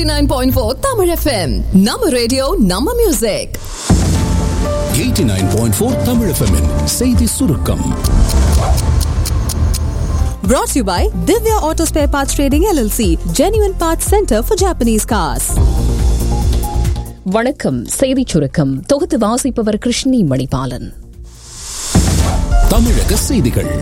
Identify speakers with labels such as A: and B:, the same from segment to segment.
A: 89.4 Tamil FM. நம்ம radio நம்ம music.
B: 89.4 Tamil FM -இன் செய்தி சுருக்கம்.
C: Brought to you by Divya Auto Spare Parts Trading LLC, Genuine Parts Center for Japanese Cars.
D: வணக்கம். செய்தி சுருக்கம் தொகுத்து வாசிப்பவர் கிருஷ்ணி மணிபாலன்.
B: தமிழக செய்திகள்.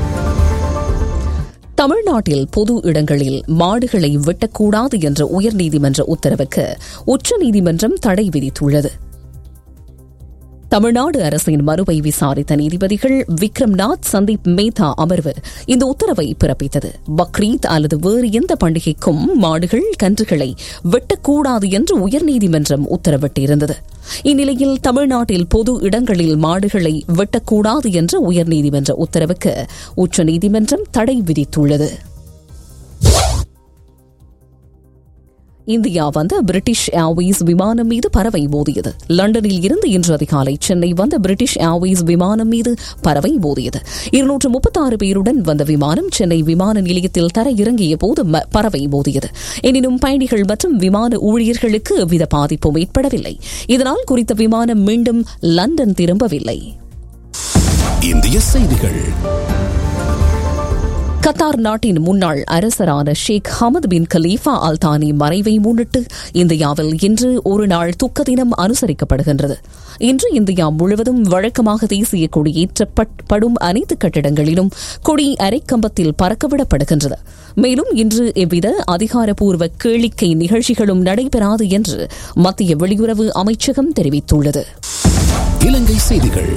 D: தமிழ்நாட்டில் பொது இடங்களில் மாடுகளை வெட்டக்கூடாது என்ற உயர்நீதிமன்ற உத்தரவுக்கு உச்சநீதிமன்றம் தடை விதித்துள்ளது. தமிழ்நாடு அரசின் மனுவை விசாரித்த நீதிபதிகள் விக்ரம்நாத், சந்தீப் மேத்தா அமர்வு இந்த உத்தரவை பிறப்பித்தது. பக்ரீத் அல்லது வேறு எந்த பண்டிகைக்கும் மாடுகள், கன்றுகளை வெட்டக்கூடாது என்று உயர்நீதிமன்றம் உத்தரவிட்டிருந்தது. இந்நிலையில் தமிழ்நாட்டில் பொது இடங்களில் மாடுகளை வெட்டக்கூடாது என்ற உயர்நீதிமன்ற உத்தரவுக்கு உச்சநீதிமன்றம் தடை விதித்துள்ளது. இந்தியா வந்த பிரிட்டிஷ் ஏர்வேஸ் விமானம் மீது பறவை மோதியது. லண்டனில் இருந்து இன்று அதிகாலை சென்னை வந்த பிரிட்டிஷ் ஏர்வேஸ் விமானம் மீது பறவை மோதியது. 236 பேருடன் வந்த விமானம் சென்னை விமான நிலையத்தில் தரையிறங்கிய போது பறவை மோதியது. எனினும் பயணிகள் மற்றும் விமான ஊழியர்களுக்கு எவ்வித பாதிப்பும் ஏற்படவில்லை. இதனால் குறித்த விமானம் மீண்டும் லண்டன் திரும்பவில்லை.
B: இந்திய செய்திகள்.
D: கத்தார் நாட்டின் முன்னாள் அரசரான ஷேக் ஹமத் பின் கலீஃபா அல் தானி மறைவை முன்னிட்டு இந்தியாவில் இன்று ஒரு நாள் துக்க தினம் அனுசரிக்கப்படுகின்றது. இன்று இந்தியா முழுவதும் வழக்கமாக தேசிய கொடி ஏற்றப்படும் அனைத்து கட்டிடங்களிலும் கொடி அரைக்கம்பத்தில் பறக்கவிடப்படுகின்றது. மேலும் இன்று எவ்வித அதிகாரப்பூர்வ கேளிக்கை நிகழ்ச்சிகளும் நடைபெறாது என்று மத்திய வெளியுறவு அமைச்சகம் தெரிவித்துள்ளது.
B: இலங்கை செய்திகள்.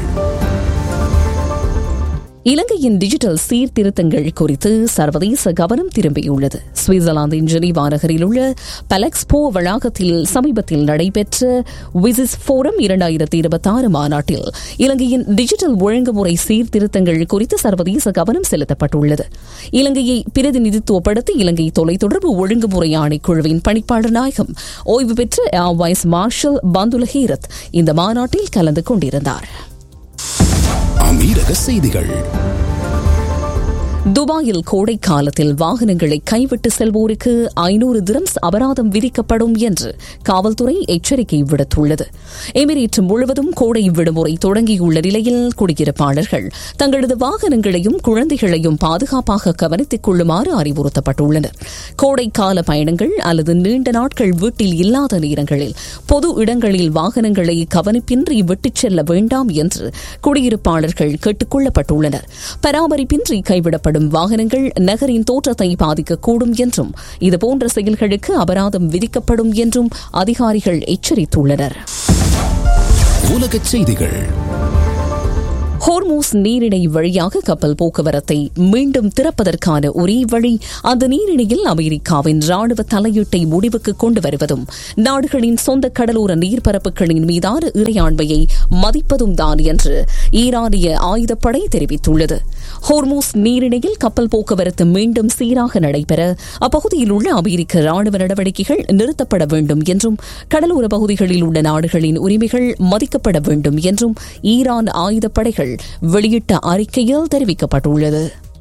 D: இலங்கையின் டிஜிட்டல் சீர்திருத்தங்கள் குறித்து சர்வதேச கவனம் திரும்பியுள்ளது. சுவிட்சர்லாந்தின் ஜெனீவா நகரில் உள்ள பலெக்ஸ்போ வளாகத்தில் சமீபத்தில் நடைபெற்ற விசிஸ் போரம் 2026 மாநாட்டில் இலங்கையின் டிஜிட்டல் ஒழுங்குமுறை சீர்திருத்தங்கள் குறித்து சர்வதேச கவனம் செலுத்தப்பட்டுள்ளது. இலங்கையை பிரதிநிதித்துவப்படுத்தி இலங்கை தொலைத்தொடர்பு ஒழுங்குமுறை ஆணைக்குழுவின் பணிப்பாளர் நாயகம் ஓய்வு பெற்ற ஏர் வைஸ் மார்ஷல் பந்துல ஹீரத் இந்த மாநாட்டில் கலந்து கொண்டிருந்தார்.
B: அமீரக செய்திகள்.
D: துபாயில் கோடை காலத்தில் வாகனங்களை கைவிட்டு செல்வோருக்கு 500 திரம்ஸ் அபராதம் விதிக்கப்படும் என்று காவல்துறை எச்சரிக்கை விடுத்துள்ளது. எமிரேட் முழுவதும் கோடை விடுமுறை தொடங்கியுள்ள நிலையில் குடியிருப்பாளர்கள் தங்களது வாகனங்களையும் குழந்தைகளையும் பாதுகாப்பாக கவனித்துக் கொள்ளுமாறு அறிவுறுத்தப்பட்டுள்ளனர். கோடை கால பயணங்கள் அல்லது நீண்ட நாட்கள் வீட்டில் இல்லாத நேரங்களில் பொது இடங்களில் வாகனங்களை கவனிப்பின்றி விட்டுச் செல்ல வேண்டாம் என்று குடியிருப்பாளர்கள் கேட்டுக் கொள்ளப்பட்டுள்ளனர். பராமரிப்பின்றி கைவிடப்படும் வாகனங்கள் நகரின் தோற்றத்தை பாதிக்கக்கூடும் என்றும் இதுபோன்ற செயல்களுக்கு அபராதம் விதிக்கப்படும் என்றும் அதிகாரிகள் எச்சரித்துள்ளனர்.
B: உலகச் செய்திகள்.
D: ஹோர்மூஸ் நீரிணை வழியாக கப்பல் போக்குவரத்தை மீண்டும் திறப்பதற்கான ஒரே வழி அந்த நீரிணையில் அமெரிக்காவின் ராணுவ தலையீட்டை முடிவுக்கு கொண்டு வருவதும் நாடுகளின் சொந்த கடலோர நீர்ப்பரப்புகளின் மீதான இறையாண்மையை மதிப்பதும் தான் என்று ஈரானிய ஆயுதப்படை தெரிவித்துள்ளது. ஹோர்மூஸ் நீரிணையில் கப்பல் போக்குவரத்து மீண்டும் சீராக நடைபெற அப்பகுதியில் உள்ள அமெரிக்க ராணுவ நடவடிக்கைகள் நிறுத்தப்பட வேண்டும் என்றும் கடலோர பகுதிகளில் உள்ள நாடுகளின் உரிமைகள் மதிக்கப்பட வேண்டும் என்றும் ஈரான் ஆயுதப்படைகள் வெளியிட்ட அறிக்கையில் தெரிவிக்கப்பட்டுள்ளது.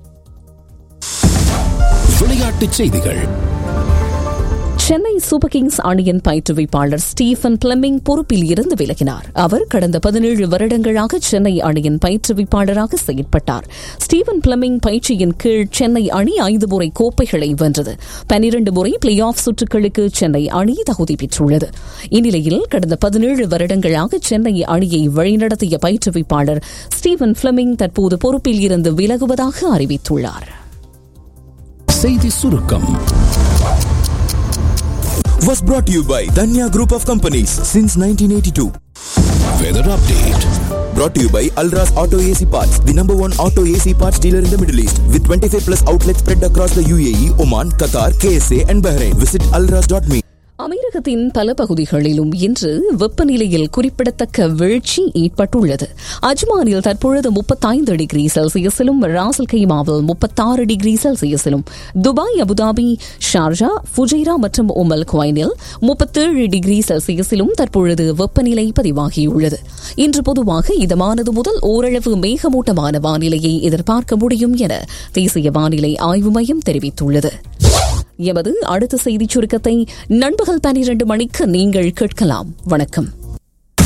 B: விளையாட்டுச் செய்திகள்.
D: சென்னை சூப்பர் கிங்ஸ் அணியின் பயிற்றுவிப்பாளர் ஸ்டீஃபன் பிளமிங் பொறுப்பில் இருந்து விலகினார். அவர் கடந்த 17 வருடங்களாக சென்னை அணியின் பயிற்றுவிப்பாளராக செயல்பட்டார். ஸ்டீஃபன் பிளமிங் பயிற்சியின் கீழ் சென்னை அணி 5 முறை கோப்பைகளை வென்றது. 12 முறை பிளே ஆஃப் சுற்றுகளுக்கு சென்னை அணி தகுதி பெற்றுள்ளது. இந்நிலையில் கடந்த 17 வருடங்களாக சென்னை அணியை வழிநடத்திய பயிற்றுவிப்பாளர் ஸ்டீஃபன் பிளமிங் தற்போது பொறுப்பில் இருந்து விலகுவதாக அறிவித்துள்ளார்.
B: செய்தி சுருக்கம்
E: was brought to you by Danya Group of Companies since 1982.
B: Weather update
E: Brought to you by Alras Auto AC Parts, the number one auto AC parts dealer in the Middle East, with 25 plus outlets spread across the UAE, Oman, Qatar, KSA and Bahrain. Visit alras.me.
D: அமெரிக்கத்தின் பல பகுதிகளிலும் இன்று வெப்பநிலையில் குறிப்பிடத்தக்க வீழ்ச்சி ஏற்பட்டுள்ளது. அஜ்மானில் தற்பொழுது 35 degree செல்சியஸிலும், ராசல் கைமாவில் 36 degree செல்சியஸிலும், Dubai, Abu Dhabi, Sharjah, Fujairah மற்றும் உமல் குவைனில் 37 degree செல்சியஸிலும் தற்பொழுது வெப்பநிலை பதிவாகியுள்ளது. இன்று பொதுவாக இதமானது முதல் ஓரளவு மேகமூட்டமான வானிலையை எதிர்பார்க்க முடியும் என தேசிய வானிலை ஆய்வு மையம் தெரிவித்துள்ளது. எமது அடுத்த செய்திச் சுருக்கத்தை நண்பகல் 12 மணிக்கு நீங்கள் கேட்கலாம். வணக்கம்.